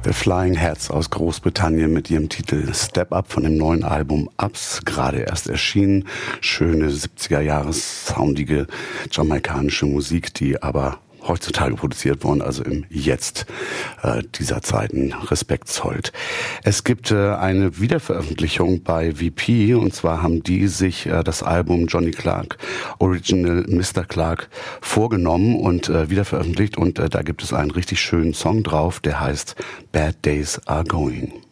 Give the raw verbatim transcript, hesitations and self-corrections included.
The Flying Hats aus Großbritannien mit ihrem Titel Step Up von dem neuen Album Ups, gerade erst erschienen. Schöne siebziger-Jahres-soundige jamaikanische Musik, die aber heutzutage produziert worden, also im Jetzt äh, dieser Zeiten Respekt zollt. Es gibt äh, eine Wiederveröffentlichung bei V P, und zwar haben die sich äh, das Album Johnny Clark, Original Mister Clark, vorgenommen und äh, wiederveröffentlicht, und äh, da gibt es einen richtig schönen Song drauf, der heißt Bad Days Are Going.